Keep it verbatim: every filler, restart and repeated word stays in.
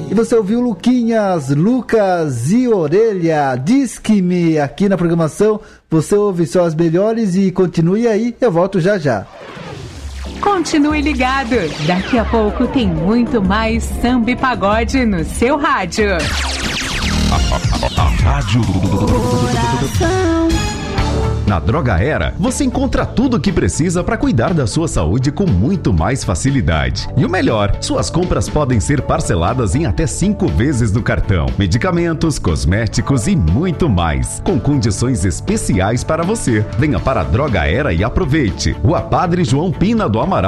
E você ouviu Luquinhas, Lucas e Orelha, Disque-me aqui na programação. Você ouve só as melhores e continue aí, eu volto já já. Continue ligado, daqui a pouco tem muito mais samba e pagode no seu rádio. A rádio Coração. Na Droga Era, você encontra tudo o que precisa para cuidar da sua saúde com muito mais facilidade. E o melhor, suas compras podem ser parceladas em até cinco vezes no cartão. Medicamentos, cosméticos e muito mais, com condições especiais para você. Venha para a Droga Era e aproveite. Rua Padre João Pina do Amaral.